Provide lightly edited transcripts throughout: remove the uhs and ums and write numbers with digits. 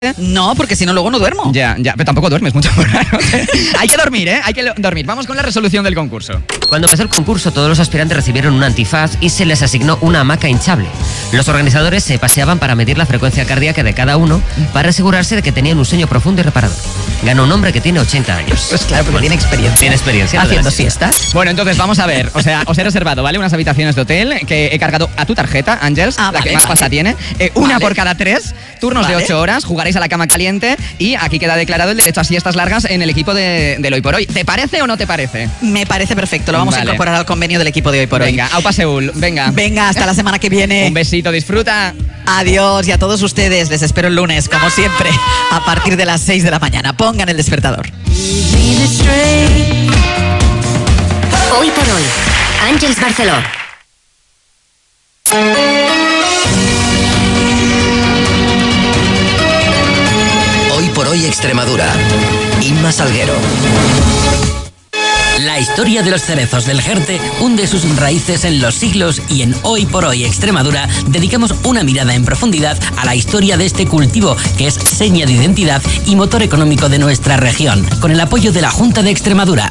No, porque si no luego no duermo. Ya, pero tampoco duermes mucho por la noche. Hay que dormir, ¿eh? Hay que dormir. Vamos con la resolución del concurso. Cuando empezó el concurso, todos los aspirantes recibieron un antifaz y se les asignó una hamaca hinchable. Los organizadores se paseaban para medir la frecuencia cardíaca de cada uno para asegurarse de que tenían un sueño profundo y reparador. Ganó un hombre que tiene 80 años. Pues claro, porque tiene experiencia. Tiene experiencia. Haciendo siestas. Bueno, entonces vamos a ver. O sea, os he reservado, ¿vale? Unas habitaciones de hotel que he cargado a tu tarjeta, Ángels, la que más pasta tiene. Una por cada 3, turnos de 8 horas, jugaréis a la cama caliente y aquí queda declarado el derecho a siestas largas en el equipo del Hoy por Hoy. ¿Te parece o no te parece? Me parece perfecto. Lo vamos a incorporar al convenio del equipo de Hoy por Hoy. Venga, aupa Seúl. Venga. Venga, hasta la semana que viene. Un besito, disfruta. Adiós, y a todos ustedes les espero el lunes, como siempre, a partir de las 6 de la mañana. Pongan el despertador. Hoy por Hoy, Ángels Barceló. Hoy por Hoy Extremadura. Inma Salguero. La historia de los cerezos del Jerte hunde sus raíces en los siglos y en Hoy por Hoy Extremadura dedicamos una mirada en profundidad a la historia de este cultivo que es seña de identidad y motor económico de nuestra región, con el apoyo de la Junta de Extremadura.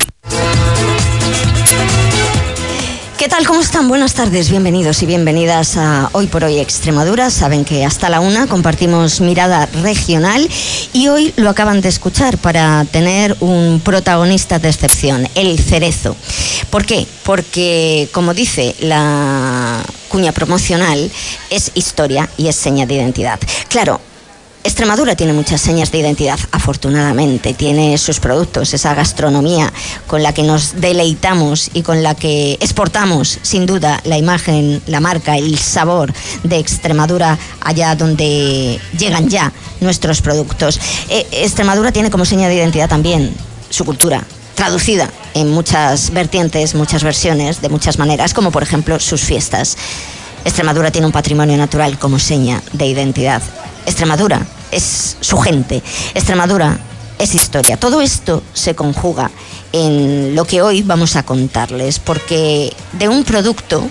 ¿Qué tal? ¿Cómo están? Buenas tardes, bienvenidos y bienvenidas a Hoy por Hoy Extremadura. Saben que hasta la 1 compartimos mirada regional y hoy lo acaban de escuchar para tener un protagonista de excepción, el cerezo. ¿Por qué? Porque, como dice la cuña promocional, es historia y es seña de identidad. Claro, Extremadura tiene muchas señas de identidad, afortunadamente. Tiene sus productos, esa gastronomía con la que nos deleitamos y con la que exportamos, sin duda, la imagen, la marca, el sabor de Extremadura allá donde llegan ya nuestros productos. Extremadura tiene como seña de identidad también su cultura, traducida en muchas vertientes, muchas versiones, de muchas maneras, como por ejemplo sus fiestas. Extremadura tiene un patrimonio natural como seña de identidad. Extremadura es su gente, Extremadura es historia. Todo esto se conjuga en lo que hoy vamos a contarles, porque de un producto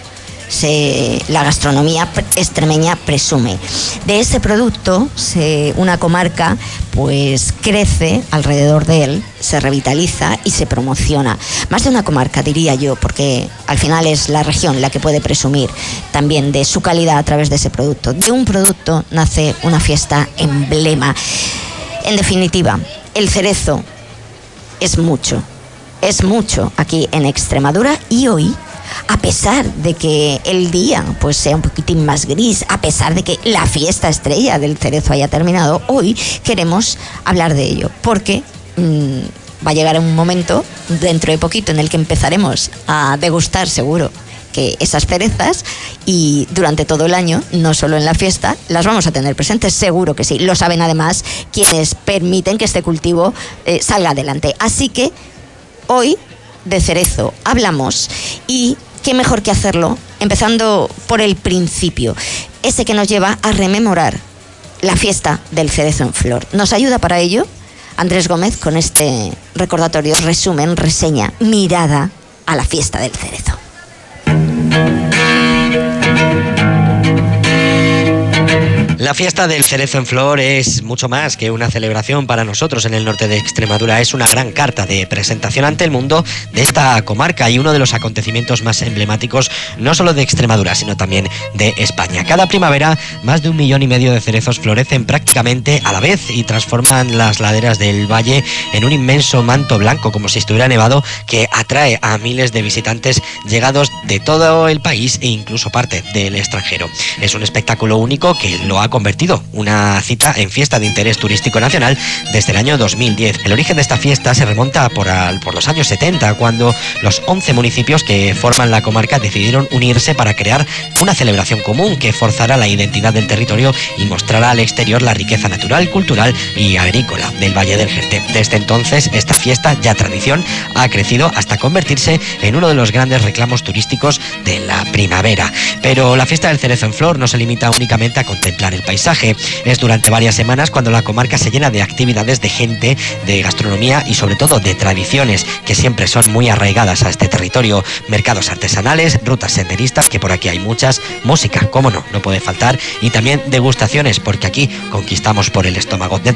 la gastronomía extremeña presume. De ese producto una comarca pues crece alrededor de él, se revitaliza y se promociona. Más de una comarca, diría yo, porque al final es la región la que puede presumir también de su calidad a través de ese producto. De un producto nace una fiesta emblema. En definitiva, el cerezo es mucho aquí en Extremadura y hoy, a pesar de que el día pues sea un poquitín más gris, a pesar de que la fiesta estrella del cerezo haya terminado, hoy queremos hablar de ello, porque va a llegar un momento dentro de poquito en el que empezaremos a degustar seguro que esas cerezas, y durante todo el año, no solo en la fiesta, las vamos a tener presentes, seguro que sí. Lo saben además quienes permiten que este cultivo salga adelante. Así que hoy de cerezo hablamos, y qué mejor que hacerlo empezando por el principio, ese que nos lleva a rememorar la fiesta del cerezo en flor. Nos ayuda para ello Andrés Gómez con este recordatorio, resumen, reseña, mirada a la fiesta del cerezo. La fiesta del cerezo en flor es mucho más que una celebración para nosotros en el norte de Extremadura. Es una gran carta de presentación ante el mundo de esta comarca y uno de los acontecimientos más emblemáticos, no solo de Extremadura, sino también de España. Cada primavera, más de 1,5 millones de cerezos florecen prácticamente a la vez y transforman las laderas del valle en un inmenso manto blanco, como si estuviera nevado, que atrae a miles de visitantes llegados de todo el país e incluso parte del extranjero. Es un espectáculo único que lo ha convertido una cita en fiesta de interés turístico nacional desde el año 2010. El origen de esta fiesta se remonta por los años 70, cuando los 11 municipios que forman la comarca decidieron unirse para crear una celebración común que forzara la identidad del territorio y mostrara al exterior la riqueza natural, cultural y agrícola del Valle del Jerte. Desde entonces, esta fiesta, ya tradición, ha crecido hasta convertirse en uno de los grandes reclamos turísticos de la primavera. Pero la fiesta del cerezo en flor no se limita únicamente a contemplar el paisaje. Es durante varias semanas cuando la comarca se llena de actividades, de gente, de gastronomía y sobre todo de tradiciones que siempre son muy arraigadas a este territorio. Mercados artesanales, rutas senderistas, que por aquí hay muchas, música, cómo no puede faltar, y también degustaciones, porque aquí conquistamos por el estómago.